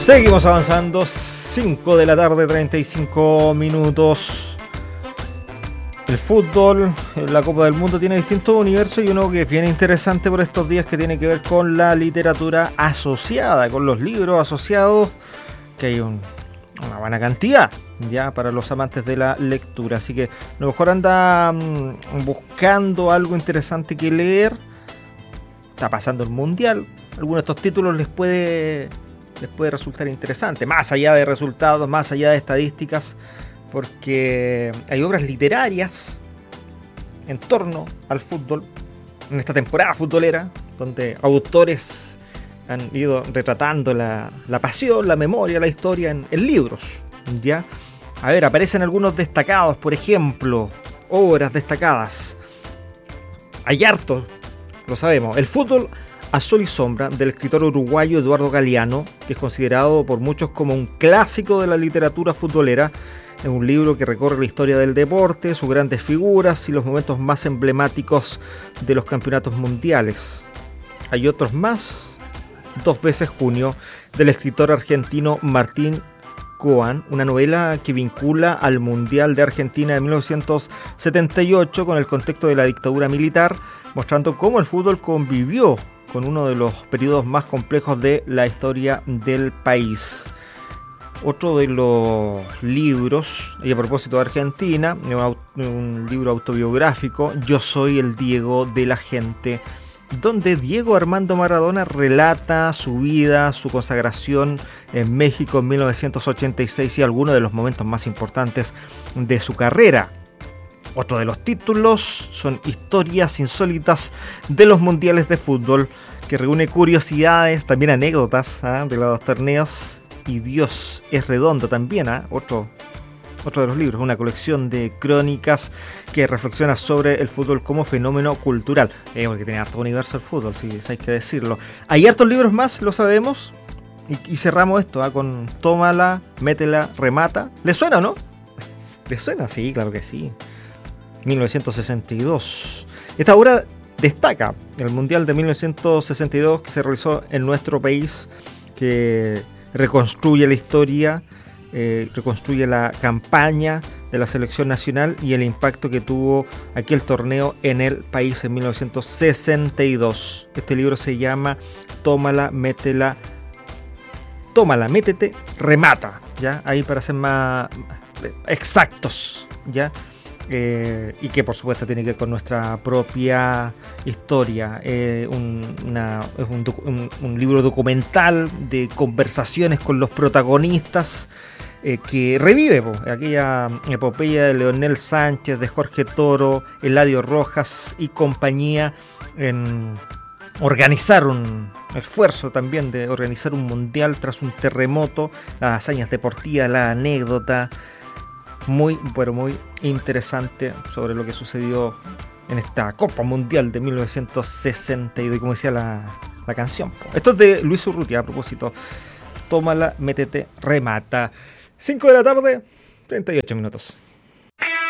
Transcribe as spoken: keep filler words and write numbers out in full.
Seguimos avanzando, cinco de la tarde, treinta y cinco minutos. El fútbol, la Copa del Mundo tiene distintos universos y uno que es bien interesante por estos días que tiene que ver con la literatura asociada, con los libros asociados, que hay un, una buena cantidad ya para los amantes de la lectura. Así que a lo mejor anda um, buscando algo interesante que leer. Está pasando el Mundial, algunos de estos títulos les puede... les puede resultar interesante, más allá de resultados, más allá de estadísticas, porque hay obras literarias en torno al fútbol, en esta temporada futbolera, donde autores han ido retratando la, la pasión, la memoria, la historia en, en libros, ¿ya? A ver, aparecen algunos destacados, por ejemplo, obras destacadas. Hay harto, lo sabemos, el fútbol a sol y sombra, del escritor uruguayo Eduardo Galeano, que es considerado por muchos como un clásico de la literatura futbolera. Es un libro que recorre la historia del deporte, sus grandes figuras y los momentos más emblemáticos de los campeonatos mundiales. Hay otros más, Dos veces junio, del escritor argentino Martín Coan, una novela que vincula al Mundial de Argentina de mil novecientos setenta y ocho con el contexto de la dictadura militar, mostrando cómo el fútbol convivió con uno de los periodos más complejos de la historia del país. Otro de los libros, y a propósito de Argentina, un libro autobiográfico, Yo soy el Diego de la gente, donde Diego Armando Maradona relata su vida, su consagración en México en mil novecientos ochenta y seis y algunos de los momentos más importantes de su carrera. Otro de los títulos son Historias insólitas de los mundiales de fútbol, que reúne curiosidades, también anécdotas ¿eh? de los torneos. Y Dios es redondo también, ¿eh? otro, otro de los libros, una colección de crónicas que reflexiona sobre el fútbol como fenómeno cultural. Eh, porque tiene harto universo el fútbol, si hay que decirlo. Hay hartos libros más, lo sabemos. Y, y cerramos esto ¿eh? con Tómala, Métela, Remata. ¿Le suena o no? ¿Le suena? Sí, claro que sí. mil novecientos sesenta y dos. Esta obra destaca el Mundial de mil novecientos sesenta y dos que se realizó en nuestro país, que reconstruye la historia, eh, reconstruye la campaña de la selección nacional y el impacto que tuvo aquel torneo en el país en mil novecientos sesenta y dos. Este libro se llama Tómala, Métela, Tómala, Métete, Remata, ¿ya? Ahí para ser más exactos, ¿ya? Eh, y que por supuesto tiene que ver con nuestra propia historia. Eh, un, una, es un, docu- un, un libro documental de conversaciones con los protagonistas eh, que revive po, aquella epopeya de Leonel Sánchez, de Jorge Toro, Eladio Rojas y compañía en organizar un esfuerzo también de organizar un mundial tras un terremoto, las hazañas deportivas, la anécdota. Muy, pero muy interesante sobre lo que sucedió en esta Copa Mundial de mil novecientos sesenta y dos, como decía la, la canción. Esto es de Luis Urrutia, a propósito. Tómala, Métete, Remata. cinco de la tarde, treinta y ocho minutos.